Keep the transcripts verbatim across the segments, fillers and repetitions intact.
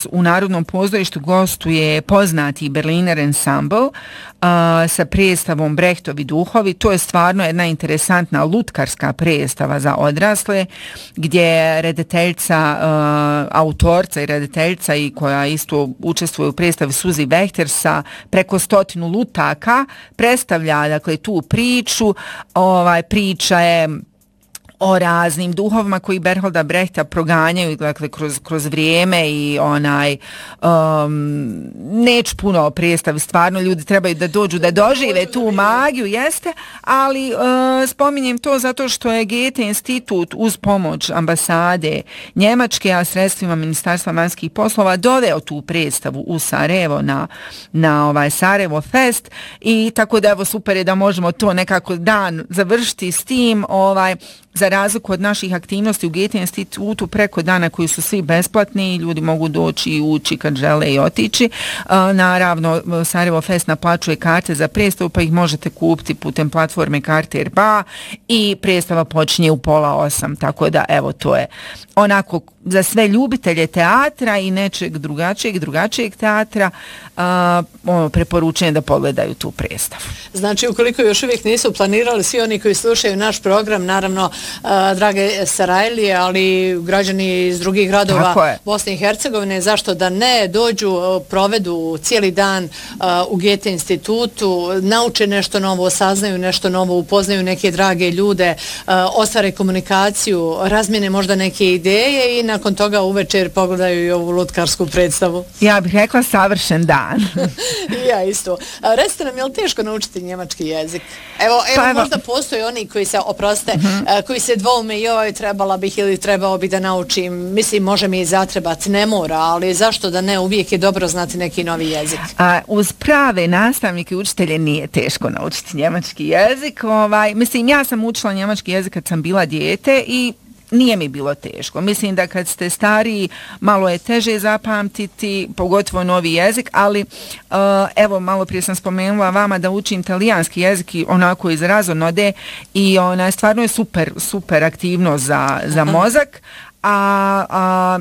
U Narodnom pozorištu gostuje poznati Berliner ensemble uh, sa predstavom Brechtovi duhovi. To je stvarno jedna interesantna lutkarska predstava za odrasle, gdje redateljica, uh, autorca i redateljica i koja isto učestvuje u predstavi Suzi Vehter sa preko stotinu lutaka predstavlja, dakle, tu priču. Ovaj, priča je o raznim duhovima koji Bertolda Brechta proganjaju, dakle, kroz, kroz vrijeme i onaj um, neću puno o predstavi, stvarno ljudi trebaju da dođu da dožive tu magiju, jeste, ali uh, spominjem to zato što je Goethe institut uz pomoć ambasade Njemačke, a sredstvima Ministarstva vanjskih poslova doveo tu predstavu u Sarajevo na, na ovaj Sarajevo Fest, i tako da evo super je da možemo to nekako dan završiti s tim, ovaj, za razliku od naših aktivnosti u Goethe institutu preko dana koji su svi besplatni, ljudi mogu doći i ući kad žele i otići. Uh, naravno, Sarajevo Fest naplaćuje karte za predstavu, pa ih možete kupiti putem platforme Karter Ba i predstava počinje u pola osam, tako da evo, to je onako za sve ljubitelje teatra i nečeg drugačijeg, drugačijeg teatra, uh, ono, preporučujem da pogledaju tu predstavu. Znači, ukoliko još uvijek nisu planirali, svi oni koji slušaju naš program, naravno, uh, drage Sarajlije, ali građani iz drugih gradova Bosne i Hercegovine, zašto da ne dođu, provedu cijeli dan uh, u Goethe institutu, nauče nešto novo, saznaju nešto novo, upoznaju neke drage ljude, uh, ostvare komunikaciju, razmijene možda neke ideje i nakon toga uvečer pogledaju i ovu lutkarsku predstavu. Ja bih rekla savršen dan. Ja isto. A, recite nam, je li teško naučiti njemački jezik? Evo, evo, pa evo. Možda postoji oni koji se, oproste, uh-huh. a, koji se dvoume, joj, trebala bih ili trebao bi da naučim. Mislim, može mi i zatrebat, ne mora, ali zašto da ne, uvijek je dobro znati neki novi jezik. A, uz prave nastavnike i učitelje nije teško naučiti njemački jezik. Ovaj, mislim, ja sam učila njemački jezik kad sam bila dijete i nije mi bilo teško. Mislim da kad ste stariji malo je teže zapamtiti, pogotovo novi jezik, ali uh, evo, malo prije sam spomenula vama da učim talijanski jezik i onako iz razonode i ona stvarno je super, super aktivno za, za mozak, a, a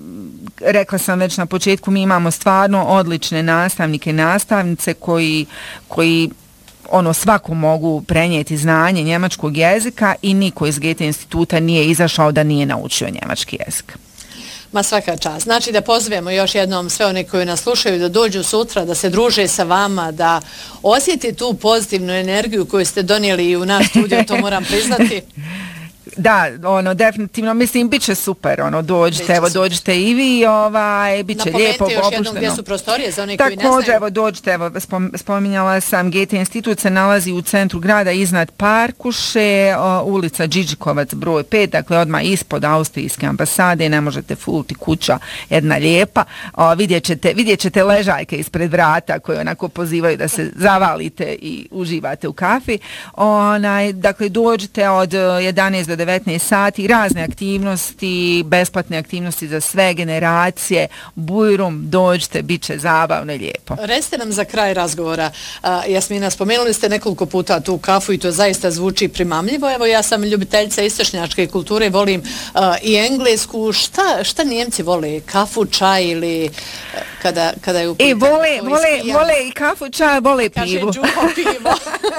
rekla sam već na početku, mi imamo stvarno odlične nastavnike i nastavnice koji, koji ono, svako mogu prenijeti znanje njemačkog jezika i niko iz Goethe instituta nije izašao da nije naučio njemački jezik. Ma svaka čast. Znači da pozovemo još jednom sve one koji nas slušaju da dođu sutra, da se druže sa vama, da osjeti tu pozitivnu energiju koju ste donijeli i u naš studio, to moram priznati. Da, ono, definitivno, mislim, bit će super, ono, dođite, evo, dođite i vi, ovaj, bit će lijepo, opušteno. Napomenite još jednom gdje su prostorije za one koji ne znaju. Također, evo, dođite, evo, spom, spominjala sam, Goethe institut se nalazi u centru grada iznad Parkuše, o, ulica Điđikovac, broj pet, dakle, odmah ispod austrijske ambasade, ne možete fulti, kuća jedna lijepa, o, vidjet ćete, vidjet ćete ležajke ispred vrata koje onako pozivaju da se zavalite i uživate u kafi. Onaj, dakle, dođite od jedanaest do devetnaest sati, razne aktivnosti, besplatne aktivnosti za sve generacije, bujrum, dođite, bit će zabavno i lijepo. Recite nam za kraj razgovora, uh, Jasmina, spomenuli ste nekoliko puta tu kafu i to zaista zvuči primamljivo. Evo, ja sam ljubiteljica istočnjačke kulture, volim uh, i englesku. Šta, šta Njemci vole? Kafu, čaj ili uh, kada, kada je u pitanju? E, vole, vole, vole i kafu, čaj, vole pivo. Kaže, džuho pivo.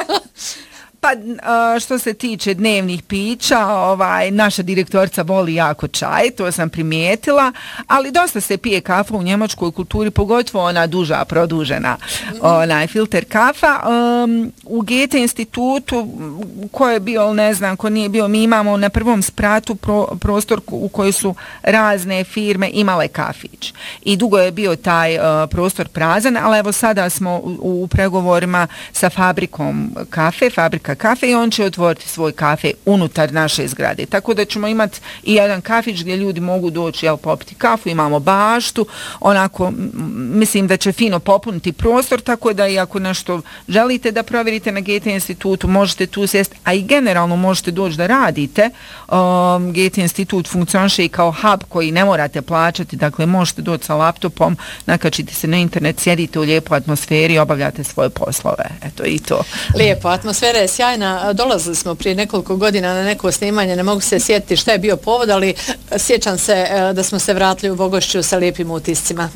Pa što se tiče dnevnih pića, ovaj, naša direktorica voli jako čaj, to sam primijetila, ali dosta se pije kafa u njemačkoj kulturi, pogotovo ona duža, produžena, mm-hmm. onaj filter kafa. Um, u Goethe institutu, ko je bio, ne znam, ko nije bio, mi imamo na prvom spratu pro, prostor u kojoj su razne firme imale kafić. I dugo je bio taj uh, prostor prazan, ali evo sada smo u, u pregovorima sa fabrikom kafe, fabrika kafe, i on će otvoriti svoj kafe unutar naše zgrade. Tako da ćemo imati i jedan kafić gdje ljudi mogu doći, jel, popiti kafu, imamo baštu, onako, mislim da će fino popuniti prostor, tako da i ako nešto želite da provjerite na Goethe institutu, možete tu sjesti, a i generalno možete doći da radite. Um, Goethe institut funkcioniše i kao hub koji ne morate plaćati, dakle možete doći sa laptopom, nakačite se na internet, sjedite u lijepoj atmosferi i obavljate svoje poslove. Eto i to. Lijepo, atmosfera je sjajna. Dolazili smo prije nekoliko godina na neko snimanje, ne mogu se sjetiti šta je bio povod, ali sjećam se da smo se vratili u Vogošću sa lijepim utiscima.